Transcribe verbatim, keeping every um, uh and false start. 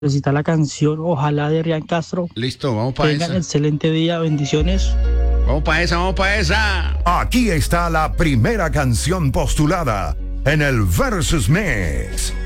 Recita la canción Ojalá de Rian Castro. Listo, vamos para Tengan esa. excelente día, bendiciones. Vamos para esa, vamos para esa. Aquí está la primera canción postulada en el Versus Mix.